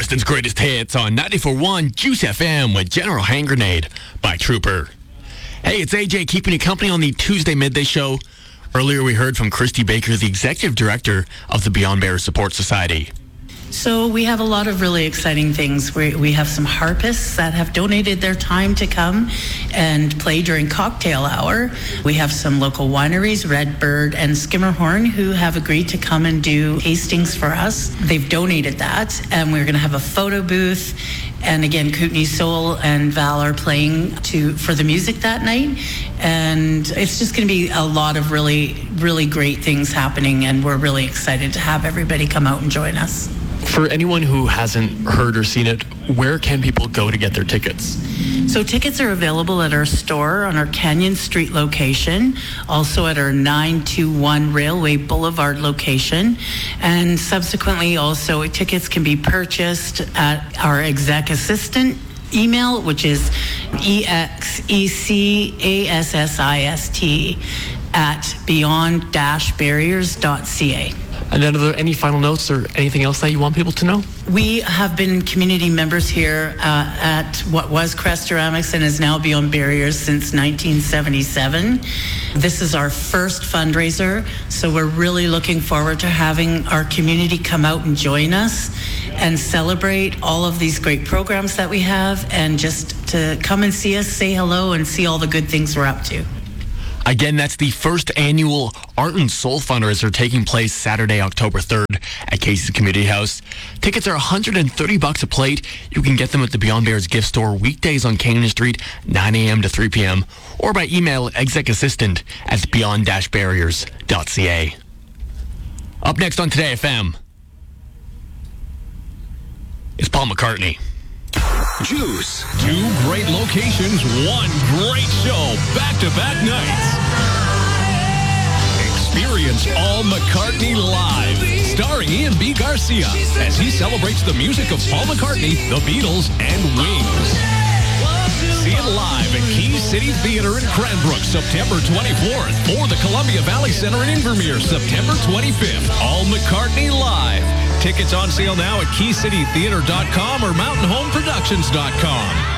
Boston's greatest hits on 94.1 Juice FM with General Hand Grenade by Trooper. Hey, it's AJ keeping you company on the Tuesday Midday Show. Earlier we heard from Christy Baker, the Executive Director of the Beyond Bears Support Society. So we have a lot of really exciting things. We have some harpists that have donated their time to come and play during cocktail hour. We have some local wineries, Redbird and Skimmerhorn, who have agreed to come and do tastings for us. They've donated that, and we're going to have a photo booth. And again, Kootenai Soul and Val are playing for the music that night. And it's just going to be a lot of really, really great things happening, and we're really excited to have everybody come out and join us. For anyone who hasn't heard or seen it, where can people go to get their tickets? So tickets are available at our store on our Canyon Street location, also at our 921 Railway Boulevard location, and subsequently also tickets can be purchased at our exec assistant email, which is execassist@beyond-barriers.ca. And then are there any final notes or anything else that you want people to know? We have been community members here at what was Crest Ceramics and is now Beyond Barriers since 1977. This is our first fundraiser, so we're really looking forward to having our community come out and join us and celebrate all of these great programs that we have, and just to come and see us, say hello, and see all the good things we're up to. Again, that's the first annual Art and Soul fundraiser taking place Saturday, October 3rd at Casey's Community House. Tickets are $130 a plate. You can get them at the Beyond Bears gift store weekdays on Canyon Street, 9 a.m. to 3 p.m. or by email execassistant@beyond-barriers.ca. Up next on Today FM, it's Paul McCartney. Juice. 2 great locations, 1 great show, back-to-back nights. Experience Paul McCartney live, starring Ian B. Garcia, as he celebrates the music of Paul McCartney, the Beatles, and Wings. See it live at Key City Theater in Cranbrook, September 24th, or the Columbia Valley Center in Invermere, September 25th. Paul McCartney live. Tickets on sale now at KeyCityTheater.com or MountainHomeProductions.com.